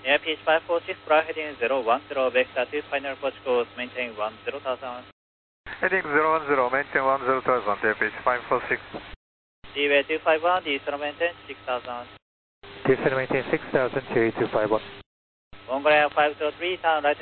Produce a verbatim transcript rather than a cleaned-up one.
Yeah, pitch five four six, Bra heading zero one zero, back status, final approach course, maintain one zero thousand. Heading zero one zero, maintain one zero thousand, yeah, pitch five four six. D-way two five one, descend maintain six thousand. Descend maintain six thousand, T A two five one. Mongolian five zero three, turn right